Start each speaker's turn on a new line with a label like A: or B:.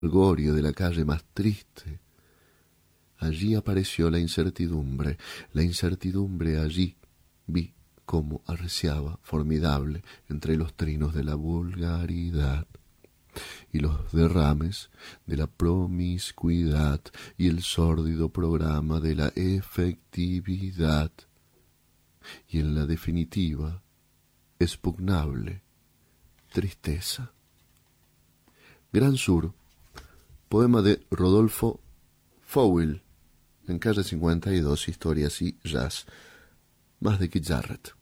A: jolgorio de la calle más triste. Allí apareció la incertidumbre allí vi cómo arreciaba formidable entre los trinos de la vulgaridad y los derrames de la promiscuidad y el sórdido programa de la efectividad, y en la definitiva, expugnable tristeza. Gran Sur, poema de Rodolfo Fowell, en calle 52, Historias y Jazz, más de Keith Jarrett.